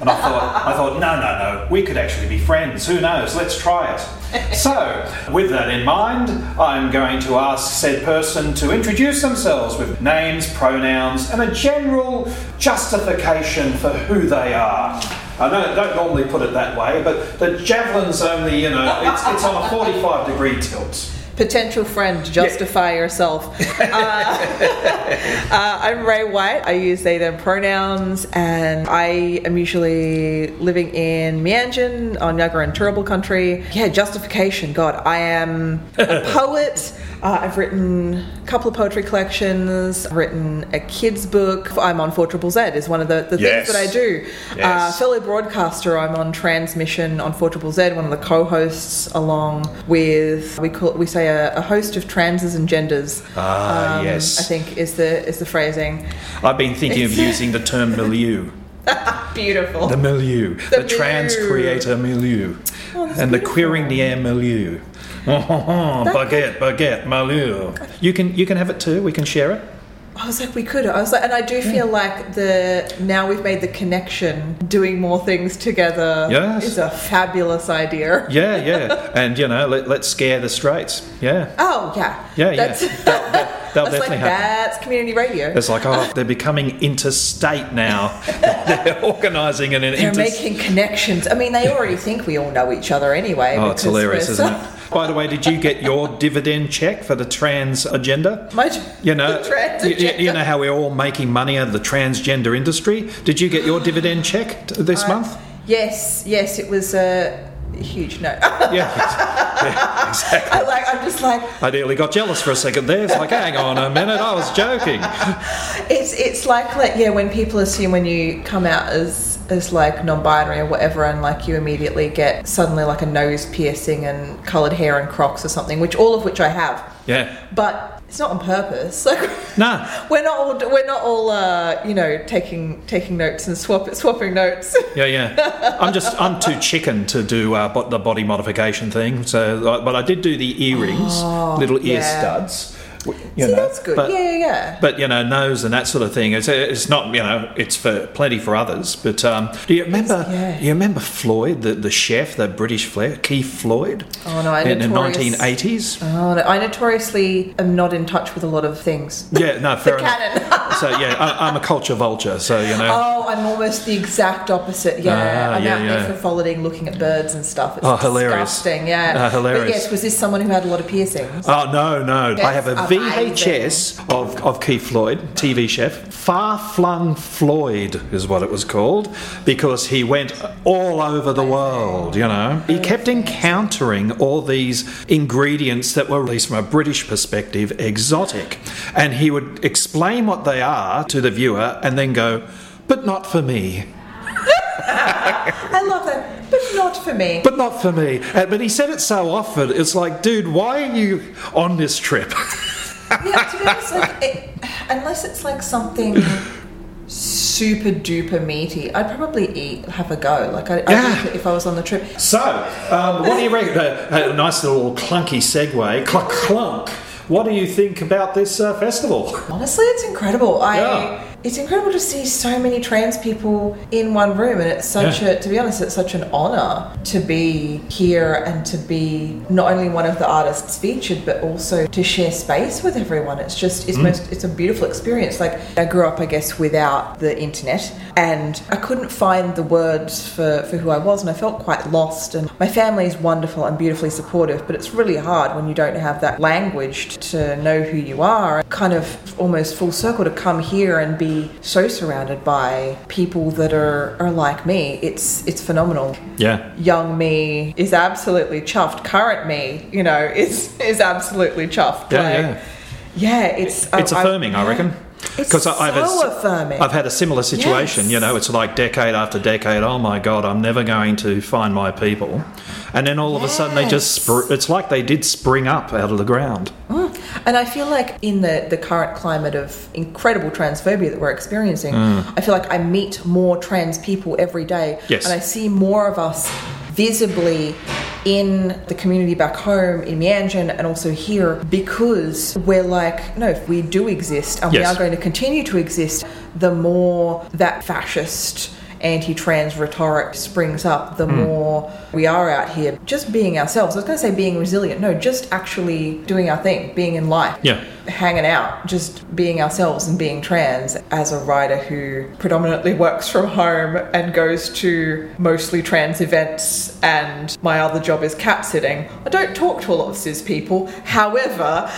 And I thought, no, we could actually be friends. Who knows? Let's try it. So, with that in mind, I'm going to ask said person to introduce themselves with names, pronouns, and a general justification for who they are. I don't normally put it that way, but the javelin's only, it's on a 45-degree tilt. Potential friend, justify yourself. I'm Ray White. I use they, them pronouns, and I am usually living in Mianjin on Niagara and Turrbal country. Yeah, justification. God, I am a poet. I've written a couple of poetry collections. I've written a kid's book. I'm on 4ZZZ is one of the things that I do. Yes. Fellow broadcaster, I'm on Transmission on 4ZZZ, one of the co-hosts, along with, we say a host of transes and genders. Yes. I think is the phrasing. I've been thinking of using the term milieu. Beautiful. The milieu. The trans creator milieu. Oh, that's and the beautiful. queering the air milieu. Baguette, milieu. You can have it too. We can share it. I was like, we could. I was like, and I do feel like now we've made the connection. Doing more things together is a fabulous idea. Yeah. And let's scare the straights. Yeah. Oh yeah. Yeah. They'll definitely happen. That's community radio. It's like, they're becoming interstate now. They're organising an They're making connections. I mean, they already think we all know each other anyway. Oh, it's hilarious, isn't it? By the way, did you get your dividend check for the trans agenda? The trans agenda. You know how we're all making money out of the transgender industry? Did you get your dividend check this month? Yes, it was a huge no. Yeah, exactly. I'm just like... I nearly got jealous for a second there. It's like, hang on a minute, I was joking. It's like when people assume when you come out as like non-binary or whatever, and like you immediately get suddenly like a nose piercing and coloured hair and Crocs or something, all of which I have. Yeah. But it's not on purpose. Like, no, we're not all taking notes and swapping notes. Yeah. I'm too chicken to do the body modification thing. So, but I did do the earrings, little ear studs. That's good. But, yeah. But nose and that sort of thing. It's not it's for plenty for others. But do you remember? You remember Floyd, the chef, the British chef, Keith Floyd? Oh no, in the 1980s. Oh no, I notoriously am not in touch with a lot of things. Yeah, no, fair enough. Canon. So I'm a culture vulture. So Oh, I'm almost the exact opposite. Yeah, I'm out there for frolidding, looking at birds and stuff. It's hilarious. Disgusting. Yeah, hilarious. But yes, was this someone who had a lot of piercings? Oh no, Yes, I have a VHS of Keith Floyd, TV chef. Far Flung Floyd is what it was called, because he went all over the world. He kept encountering all these ingredients that were, at least from a British perspective, exotic, and he would explain what they are to the viewer and then go, but not for me. I love that. But not for me. But not for me. But he said it so often, it's like, dude, why are you on this trip? Yeah, to be honest, unless it's like something super duper meaty, I'd probably have a go. Like I'd eat it if I was on the trip. So, what do you reckon? A nice little clunky segue. Clunk. What do you think about this festival? Honestly, it's incredible. It's incredible to see so many trans people in one room, and it's to be honest, it's such an honour to be here and to be not only one of the artists featured, but also to share space with everyone. It's just, it's a beautiful experience. Like, I grew up, I guess, without the internet, and I couldn't find the words for who I was, and I felt quite lost. And my family is wonderful and beautifully supportive, but it's really hard when you don't have that language to know who you are. Kind of almost full circle to come here and be so surrounded by people that are like me. It's phenomenal. Yeah. Young me is absolutely chuffed. Current me, is absolutely chuffed. It's affirming, I reckon. It's so affirming. I've had a similar situation. Yes. It's like decade after decade. Oh my God, I'm never going to find my people. And then all of a sudden they just it's like they did spring up out of the ground. And I feel like in the current climate of incredible transphobia that we're experiencing, I feel like I meet more trans people every day. Yes. And I see more of us visibly in the community back home in Mianjin and also here, because we're like, no, if we do exist and we are going to continue to exist, the more that fascist anti-trans rhetoric springs up, the more we are out here just being ourselves. I was going to say being resilient. No, just actually doing our thing, being in life. Yeah. Hanging out, just being ourselves and being trans. As a writer who predominantly works from home and goes to mostly trans events, and my other job is cat sitting, I don't talk to a lot of cis people. However,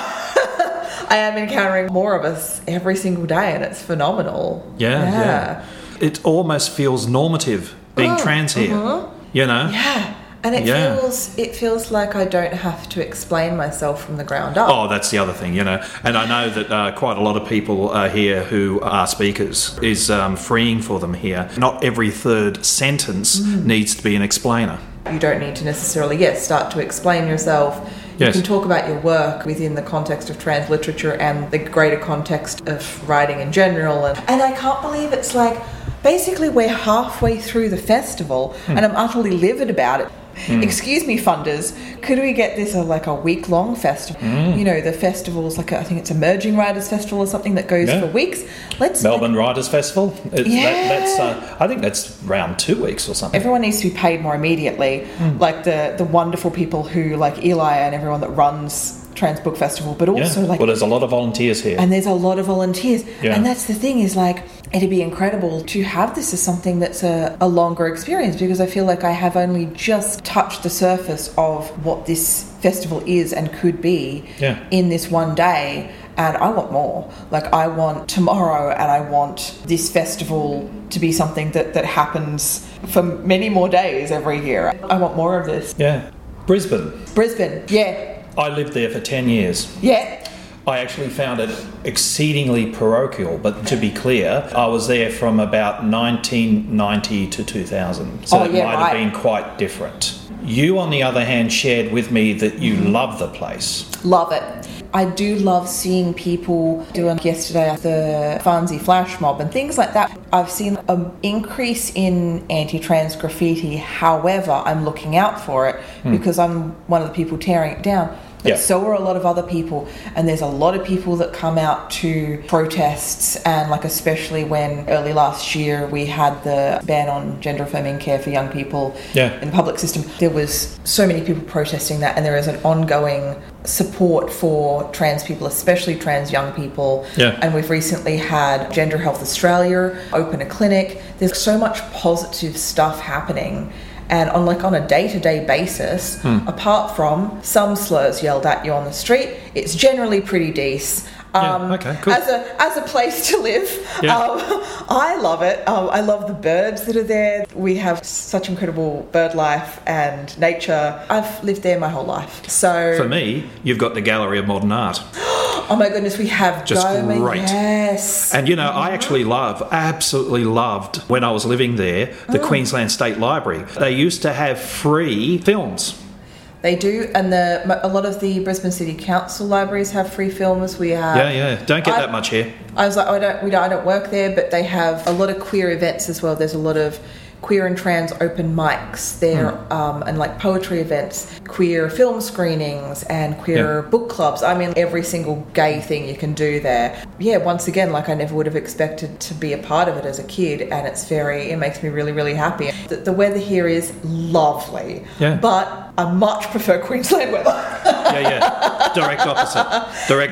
I am encountering more of us every single day, and it's phenomenal. Yeah. It almost feels normative being trans here, you know? Yeah. And it feels like I don't have to explain myself from the ground up. Oh, that's the other thing, you know. And I know that quite a lot of people here who are speakers is freeing for them here. Not every third sentence needs to be an explainer. You don't need to necessarily, start to explain yourself. You can talk about your work within the context of trans literature and the greater context of writing in general. And I can't believe it's like, basically we're halfway through the festival and I'm utterly livid about it. Excuse me, funders, could we get this a week-long festival? You know, the festival's I think it's Emerging Writers Festival or something that goes for weeks. Melbourne Writers Festival. I think that's around 2 weeks or something. Everyone needs to be paid more immediately, like the wonderful people who, like Eli and everyone that runs Trans Book Festival, but also well, there's a lot of volunteers here. And there's a lot of volunteers. And that's the thing is it'd be incredible to have this as something that's a longer experience, because I feel like I have only just touched the surface of what this festival is and could be in this one day. And I want more. I want tomorrow, and I want this festival to be something that happens for many more days every year. I want more of this. Yeah. Brisbane, yeah. I lived there for 10 years. Yeah. I actually found it exceedingly parochial, but to be clear, I was there from about 1990 to 2000, so it might have been quite different. You, on the other hand, shared with me that you love the place. Love it. I do love seeing people doing yesterday the Farnsey flash mob and things like that. I've seen an increase in anti-trans graffiti. However, I'm looking out for it because I'm one of the people tearing it down. But so are a lot of other people, and there's a lot of people that come out to protests, and especially when early last year we had the ban on gender affirming care for young people in the public system. There was so many people protesting that, and there is an ongoing support for trans people, especially trans young people. And we've recently had Gender Health Australia open a clinic. There's so much positive stuff happening. And on a day-to-day basis, apart from some slurs yelled at you on the street, it's generally pretty decent. Okay, cool. As a place to live, I love it. I love the birds that are there. We have such incredible bird life and nature. I've lived there my whole life. So for me, you've got the Gallery of Modern Art. Oh my goodness, we have just great. Yes. And I actually absolutely loved when I was living there, the Queensland State Library. They used to have free films. They do, and a lot of the Brisbane City Council libraries have free films. We have don't get that much here. I was like, I don't work there, but they have a lot of queer events as well. There's a lot of queer and trans open mics there, and poetry events, queer film screenings, and queer book clubs. I mean, every single gay thing you can do there. Yeah, once again, I never would have expected to be a part of it as a kid, and it makes me really, really happy. The weather here is lovely, but I much prefer Queensland weather. Direct opposite.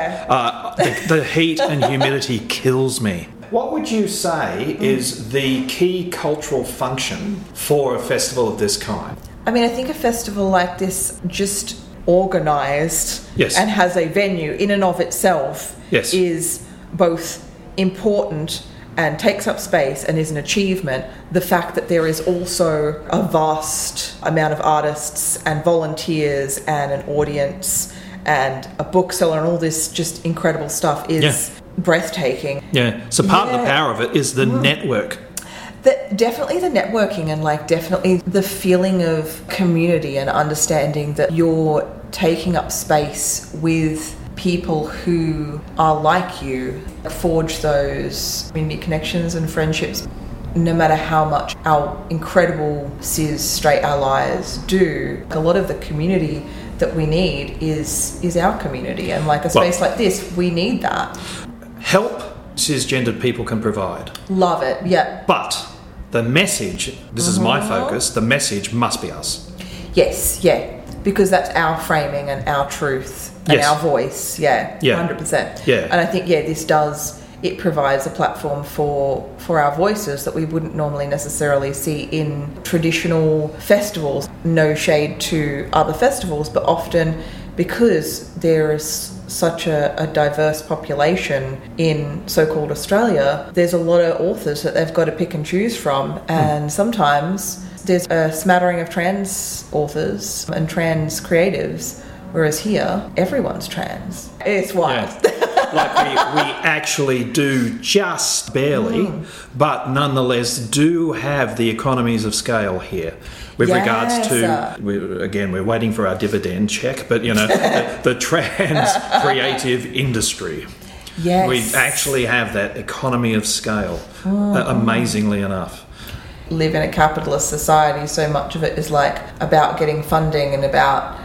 The heat and humidity kills me. What would you say is the key cultural function for a festival of this kind? I mean, I think a festival like this, just organised and has a venue in and of itself, is both important and takes up space and is an achievement. The fact that there is also a vast amount of artists and volunteers and an audience and a bookseller and all this just incredible stuff is breathtaking. So part of the power of it is the network. Definitely the networking, and definitely the feeling of community and understanding that you're taking up space with people who are like you. Forge those community connections and friendships. No matter how much our incredible cis straight allies do, a lot of the community that we need is our community, and a space like this, we need that. Help cisgendered people can provide. Love it. Yeah. But the message, this is my focus, the message must be us. Yes, yeah. Because that's our framing and our truth and our voice. Yeah, 100%. Yeah. And I think, it provides a platform for our voices that we wouldn't normally necessarily see in traditional festivals. No shade to other festivals, but often because there is such a diverse population in so-called Australia, there's a lot of authors that they've got to pick and choose from, and sometimes there's a smattering of trans authors and trans creatives, whereas here, everyone's trans. It's wild. Yeah. Like we actually do just barely, but nonetheless do have the economies of scale here. With regards to, we're waiting for our dividend check, but the trans creative industry. Yes. We actually have that economy of scale, amazingly enough. Live in a capitalist society, so much of it is like about getting funding and about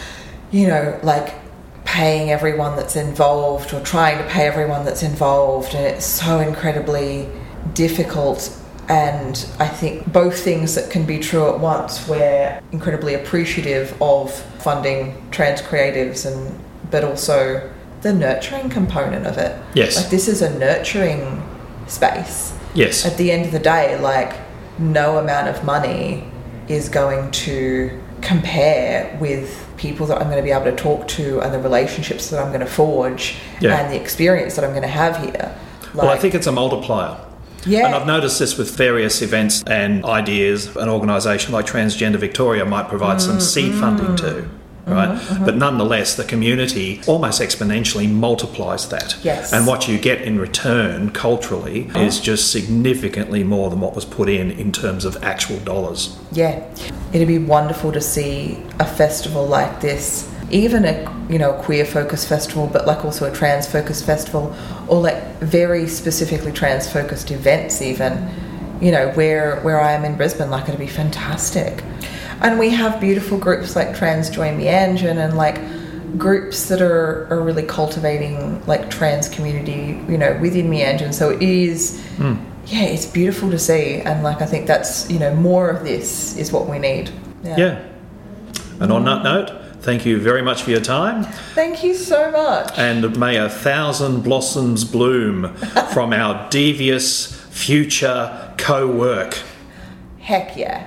paying everyone that's involved or trying to pay everyone that's involved, and it's so incredibly difficult. And I think both things that can be true at once. We're incredibly appreciative of funding trans creatives, but also the nurturing component of it. Yes. Like, this is a nurturing space. Yes. At the end of the day, no amount of money is going to compare with people that I'm going to be able to talk to and the relationships that I'm going to forge and the experience that I'm going to have here. Well, I think it's a multiplier. Yeah. And I've noticed this with various events and ideas. An organisation like Transgender Victoria might provide some seed funding too. Right? But nonetheless, the community almost exponentially multiplies that. Yes. And what you get in return culturally is just significantly more than what was put in terms of actual dollars. Yeah. It'd be wonderful to see a festival like this, even a queer-focused festival, but also a trans-focused festival, or very specifically trans-focused events even, where I am in Brisbane, it'd be fantastic. And we have beautiful groups like Trans Join Meanjin and groups that are really cultivating trans community, within Meanjin. So it is, it's beautiful to see. And I think that's, more of this is what we need. Yeah. And on that note, thank you very much for your time. Thank you so much. And may 1,000 blossoms bloom from our devious future co-work. Heck yeah.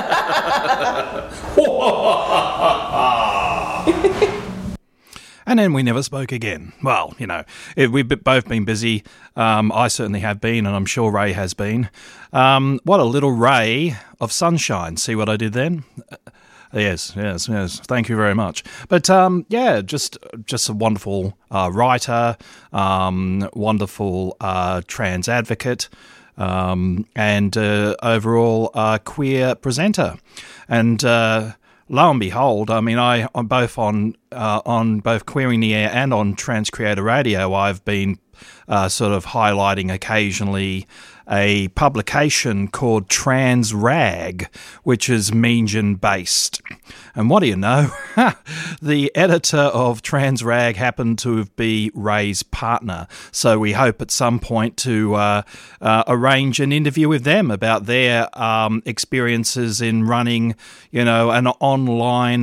And then we never spoke again. Well, we've both been busy. I certainly have been, and I'm sure Ray has been. What a little ray of sunshine. See what I did then? Yes. Thank you very much. But just a wonderful writer, wonderful trans advocate, and overall queer presenter. And lo and behold, I'm both on both Queering the Air and on Trans Creator Radio, I've been sort of highlighting occasionally a publication called Trans Rag, which is Meanjin based. And what do you know? The editor of Trans Rag happened to be Ray's partner. So we hope at some point to arrange an interview with them about their experiences in running, an online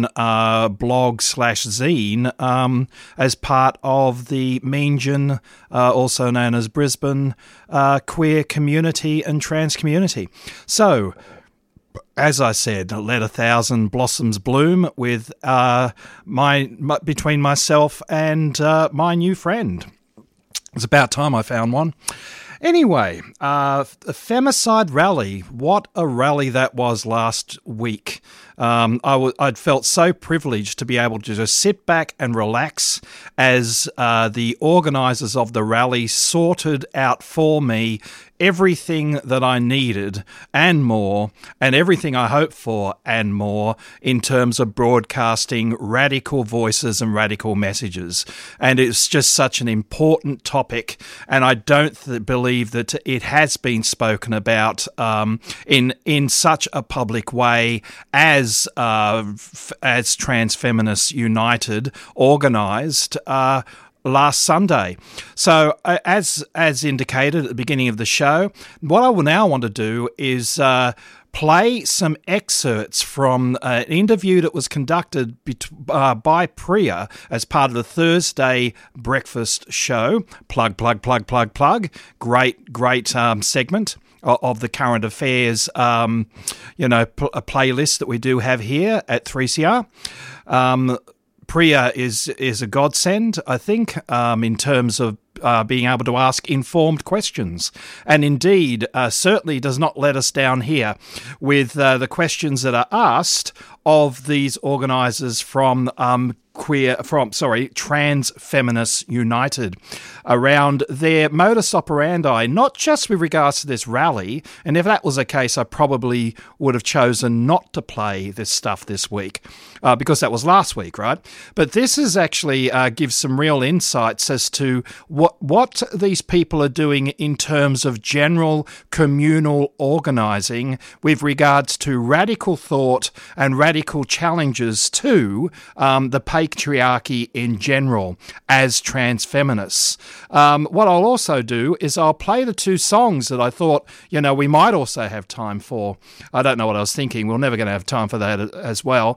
blog/zine as part of the Meanjin, also known as Brisbane, queer community and trans community. So, as I said, let 1,000 blossoms bloom with between myself and my new friend. It's about time I found one. Anyway, the Femicide Rally. What a rally that was last week. I'd felt so privileged to be able to just sit back and relax as the organisers of the rally sorted out for me everything that I needed and more, and everything I hoped for and more in terms of broadcasting radical voices and radical messages. And it's just such an important topic, and I don't believe that it has been spoken about in such a public way as Trans Feminists United organised last Sunday. So as indicated at the beginning of the show, what I will now want to do is play some excerpts from an interview that was conducted by Priya as part of the Thursday breakfast show. Plug. Great segment of the current affairs, a playlist that we do have here at 3CR. Priya is a godsend, I think, in terms of being able to ask informed questions. And indeed, certainly does not let us down here with the questions that are asked of these organisers from Trans Feminists United around their modus operandi, not just with regards to this rally. And if that was the case, I probably would have chosen not to play this stuff this week because that was last week, right? But this is actually gives some real insights as to what these people are doing in terms of general communal organising with regards to radical thought and radical challenges to the patriarchy in general as trans feminists. What I'll also do is I'll play the two songs that I thought, we might also have time for. I don't know what I was thinking. We're never going to have time for that as well.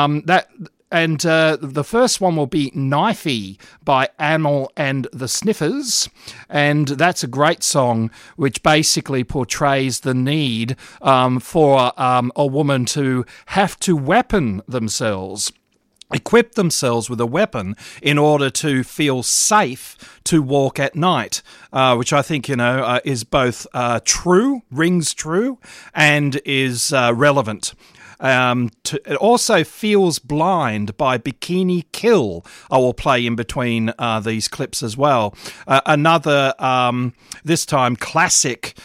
The first one will be Knifey by Amyl and the Sniffers. And that's a great song which basically portrays the need for a woman to have to weapon themselves, equip themselves with a weapon in order to feel safe to walk at night, which I think, is both rings true, and is relevant. It also Feels Blind by Bikini Kill. I will play in between these clips as well. Another, this time, classic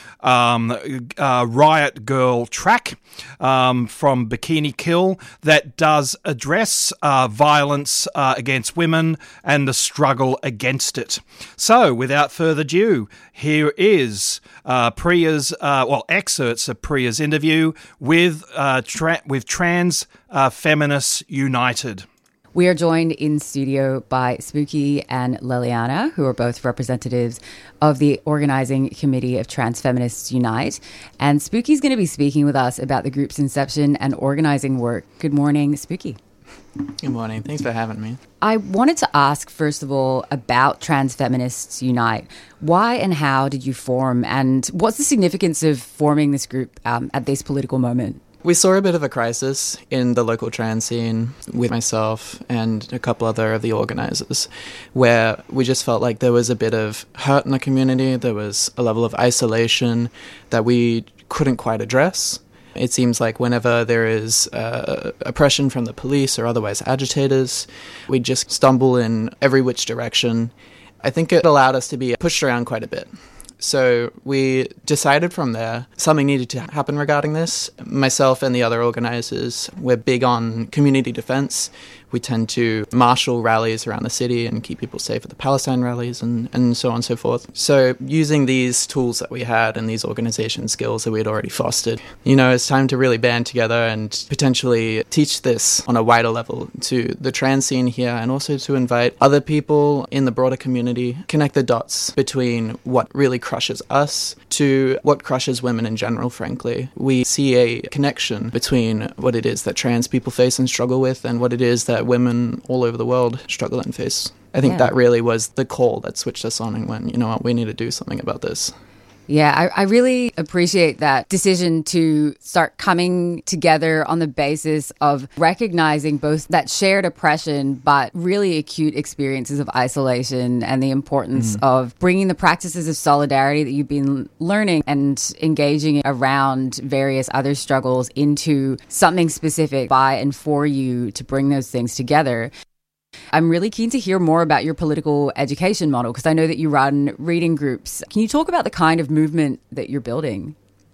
Riot Girl track from Bikini Kill that does address violence against women and the struggle against it. So, without further ado, here is Priya's, excerpts of Priya's interview with Trans Feminists United. We are joined in studio by Spooky and Liliana, who are both representatives of the organising committee of Trans Feminists Unite. And Spooky's going to be speaking with us about the group's inception and organising work. Good morning, Spooky. Good morning. Thanks for having me. I wanted to ask, first of all, about Trans Feminists Unite. Why and how did you form, and what's the significance of forming this group at this political moment? We saw a bit of a crisis in the local trans scene with myself and a couple other of the organisers, where we just felt like there was a bit of hurt in the community. There was a level of isolation that we couldn't quite address. It seems like whenever there is oppression from the police or otherwise agitators, we just stumble in every which direction. I think it allowed us to be pushed around quite a bit. So we decided from there something needed to happen regarding this. Myself and the other organisers, we're big on community defence. We tend to marshal rallies around the city and keep people safe at the Palestine rallies and so on and so forth. So using these tools that we had and these organisation skills that we had already fostered, it's time to really band together and potentially teach this on a wider level to the trans scene here, and also to invite other people in the broader community, connect the dots between what really crushes us to what crushes women in general, frankly. We see a connection between what it is that trans people face and struggle with and what it is that women all over the world struggle and face. I think that really was the call that switched us on and went, we need to do something about this. Yeah, I really appreciate that decision to start coming together on the basis of recognizing both that shared oppression, but really acute experiences of isolation, and the importance of bringing the practices of solidarity that you've been learning and engaging around various other struggles into something specific by and for you to bring those things together. I'm really keen to hear more about your political education model, because I know that you run reading groups. Can you talk about the kind of movement that you're building?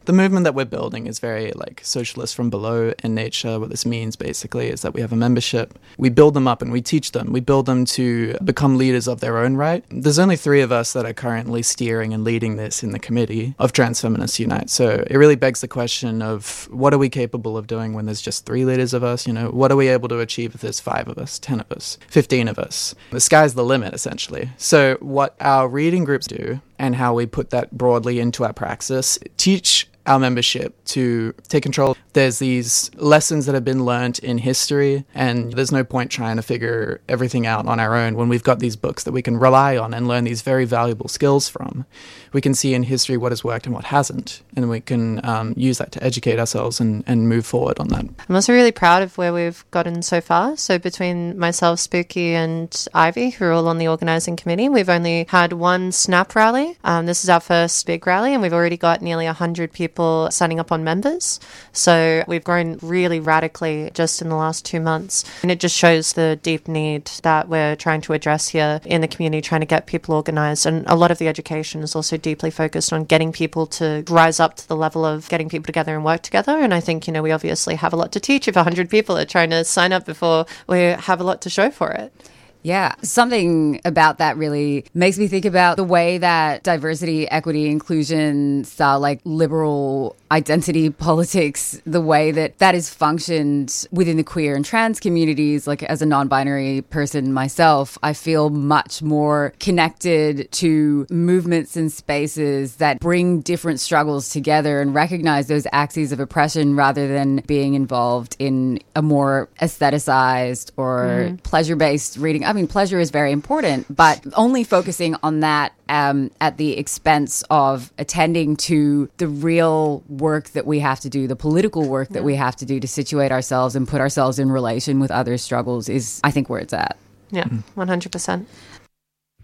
The movement that we're building is very like socialist from below in nature. What this means basically is that we have a membership, we build them up and we teach them. We build them to become leaders of their own right. There's only 3 of us that are currently steering and leading this in the committee of Trans Feminists Unite. So it really begs the question of what are we capable of doing when there's just 3 leaders of us? You know, what are we able to achieve if there's 5 of us, 10 of us, 15 of us? The sky's the limit, essentially. So what our reading groups do and how we put that broadly into our praxis, teach our membership to take control. There's these lessons that have been learned in history, and there's no point trying to figure everything out on our own when we've got these books that we can rely on and learn these very valuable skills from. We can see in history what has worked and what hasn't, and we can use that to educate ourselves and move forward on that. I'm also really proud of where we've gotten so far. So between myself, Spooky and Ivy, who are all on the organising committee, we've only had 1 SNAP rally. This is our first big rally, and we've already got nearly 100 people signing up on members. So we've grown really radically just in the last 2 months. And it just shows the deep need that we're trying to address here in the community, trying to get people organised. And a lot of the education is also deeply focused on getting people to rise up to the level of getting people together and work together. And I think, we obviously have a lot to teach if 100 people are trying to sign up before we have a lot to show for it. Yeah, something about that really makes me think about the way that diversity, equity, inclusion style, like liberal identity politics, the way that that is functioned within the queer and trans communities. Like as a non-binary person myself, I feel much more connected to movements and spaces that bring different struggles together and recognize those axes of oppression rather than being involved in a more aestheticized or pleasure-based reading. I mean, pleasure is very important, but only focusing on that at the expense of attending to the real work that we have to do, the political work that we have to do to situate ourselves and put ourselves in relation with other struggles is, I think, where it's at. Yeah, 100%.